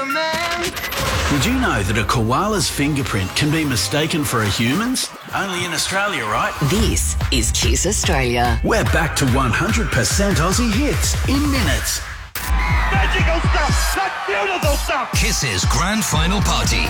Did you know that a koala's fingerprint can be mistaken for a human's? Only in Australia, right? This is Kiss Australia. We're back to 100% Aussie hits in minutes. Magical stuff! That's beautiful stuff! Kiss's grand final party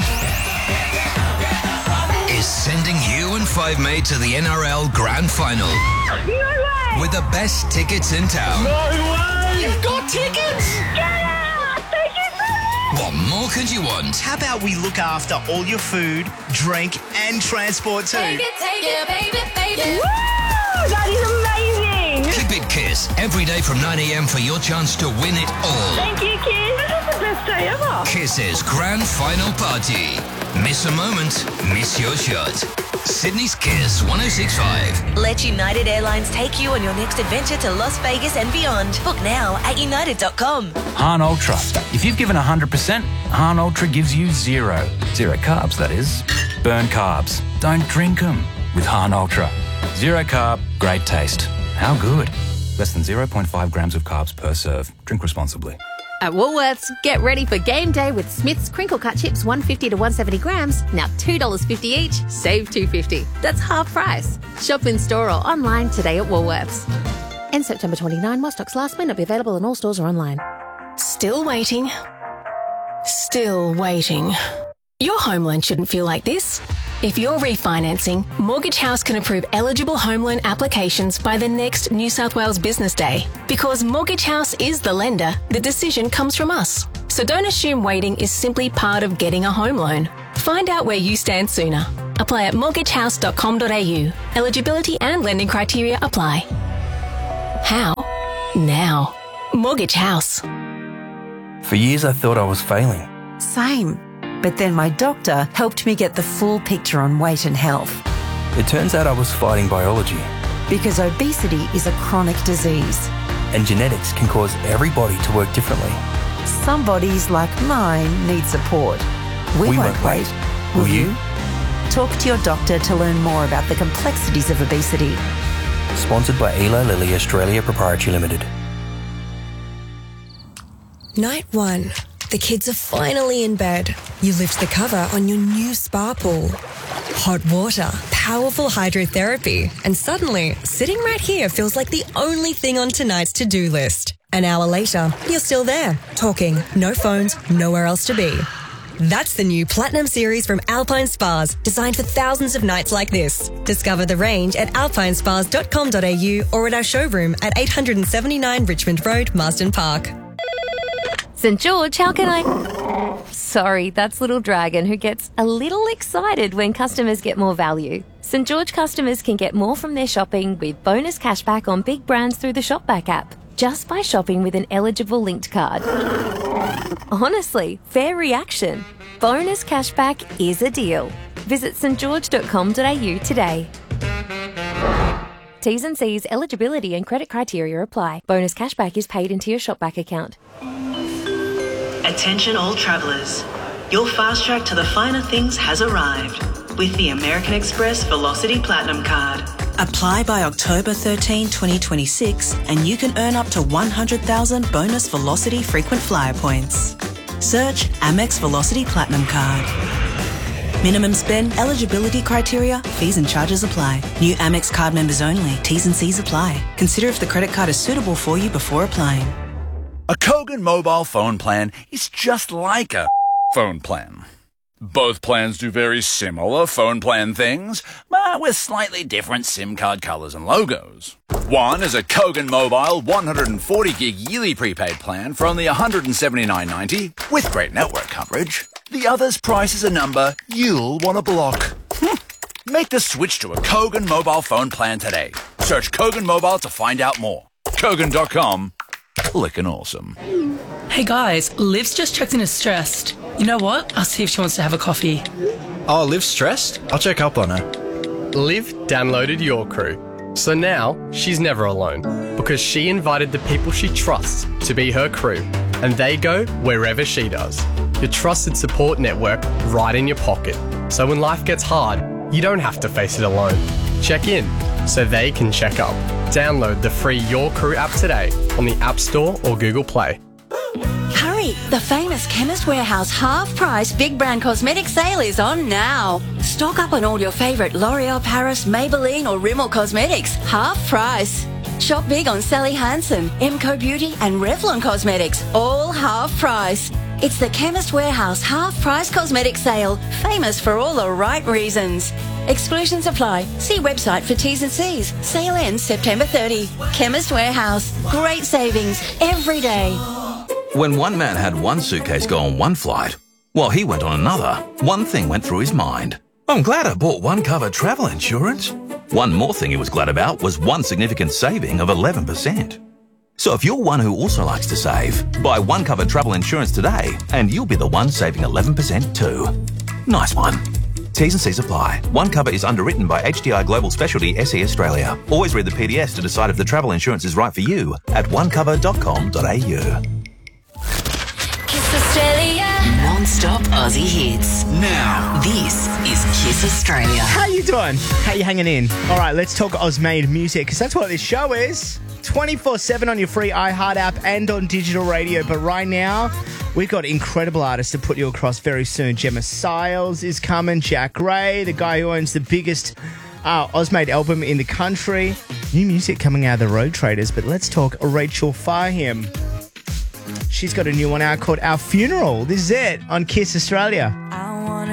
is sending you and Five Mate to the NRL Grand Final. No way! With the best tickets in town. No way! You've got tickets! Get out! Thank you so much! What more could you want? How about we look after all your food, drink, and transport too? Take it, baby. Woo! That is amazing! Keep it Kiss every day from 9 a.m. for your chance to win it all. Thank you, Kiss. This is the best day ever. Kiss's grand final party. Miss a moment, miss your shot. Sydney's Kiss 106.5. Let United Airlines take you on your next adventure to Las Vegas and beyond. Book now at united.com. Han Ultra. If you've given 100%, Han Ultra gives you zero. Zero carbs, that is. Burn carbs. Don't drink them with Han Ultra. Zero carb, great taste. How good? Less than 0.5 grams of carbs per serve. Drink responsibly. At Woolworths, get ready for game day with Smith's Crinkle Cut Chips 150 to 170 grams. Now $2.50 each, save $2.50. That's half price. Shop in store or online today at Woolworths. End September 29, while stocks last, may not be available in all stores or online. Still waiting. Still waiting. Your home loan shouldn't feel like this. If you're refinancing, Mortgage House can approve eligible home loan applications by the next New South Wales Business Day. Because Mortgage House is the lender, the decision comes from us. So don't assume waiting is simply part of getting a home loan. Find out where you stand sooner. Apply at mortgagehouse.com.au. Eligibility and lending criteria apply. How? Now. Mortgage House. For years I thought I was failing. Same. But then my doctor helped me get the full picture on weight and health. It turns out I was fighting biology. Because obesity is a chronic disease. And genetics can cause every body to work differently. Some bodies, like mine, need support. We won't wait. Will you? Talk to your doctor to learn more about the complexities of obesity. Sponsored by Eli Lilly Australia Proprietary Limited. Night 1. The kids are finally in bed. You lift the cover on your new spa pool. Hot water, powerful hydrotherapy, and suddenly, sitting right here feels like the only thing on tonight's to-do list. An hour later, you're still there, talking, no phones, nowhere else to be. That's the new Platinum Series from Alpine Spas, designed for thousands of nights like this. Discover the range at alpinespas.com.au or at our showroom at 879 Richmond Road, Marsden Park. St. George, how can I... Sorry, that's Little Dragon, who gets a little excited when customers get more value. St. George customers can get more from their shopping with bonus cashback on big brands through the Shopback app, just by shopping with an eligible linked card. Honestly, fair reaction. Bonus cashback is a deal. Visit stgeorge.com.au today. T's and C's, eligibility and credit criteria apply. Bonus cashback is paid into your Shopback account. Attention all travellers. Your fast track to the finer things has arrived with the American Express Velocity Platinum Card. Apply by October 13, 2026 and you can earn up to 100,000 bonus Velocity frequent flyer points. Search Amex Velocity Platinum Card. Minimum spend, eligibility criteria, fees and charges apply. New Amex card members only. T's and C's apply. Consider if the credit card is suitable for you before applying. A Kogan mobile phone plan is just like a phone plan. Both plans do very similar phone plan things, but with slightly different SIM card colours and logos. One is a Kogan Mobile 140 gig yearly prepaid plan for only $179.90 with great network coverage. The other's price is a number you'll want to block. Make the switch to a Kogan mobile phone plan today. Search Kogan Mobile to find out more. Kogan.com. Lickin' awesome. Hey guys, Liv's just checked in as stressed. You know what? I'll see if she wants to have a coffee. Oh, Liv's stressed? I'll check up on her. Liv downloaded Your Crew. So now she's never alone because she invited the people she trusts to be her crew and they go wherever she does. Your trusted support network right in your pocket. So when life gets hard, you don't have to face it alone. Check in so they can check up. Download the free Your Crew app today on the App Store or Google Play. Hurry, The famous Chemist Warehouse half-price big brand cosmetic sale is on now. Stock up on all your favourite L'Oreal Paris, Maybelline or Rimmel cosmetics. Half price. Shop big on Sally Hansen, Emco Beauty and Revlon Cosmetics. All half price. It's the Chemist Warehouse half-price cosmetic sale. Famous for all the right reasons. Exclusions apply. See website for T's and C's. Sale ends September 30. Chemist Warehouse. Great savings every day. When one man had one suitcase go on one flight, while he went on another, one thing went through his mind. I'm glad I bought one cover travel insurance. One more thing he was glad about was one significant saving of 11%. So if you're one who also likes to save, buy one cover travel insurance today and you'll be the one saving 11% too. Nice one. T's and C's apply. One cover is underwritten by HDI Global Specialty SE Australia. Always read the PDS to decide if the travel insurance is right for you at onecover.com.au. Kiss Australia. Non-stop Aussie hits. Now, This is Kiss Australia. how you doing? How you hanging in? All right, let's talk Oz-made music, because that's what this show is. 24/7 on your free iHeart app and on digital radio. But right now, we've got incredible artists to put you across very soon. Gemma Siles is coming. Jack Ray, the guy who owns the biggest Oz-made album in the country. New music coming out of the Road Traders. But let's talk Rachel Fahim. She's got a new one out called Our Funeral. This is it on Kiss Australia.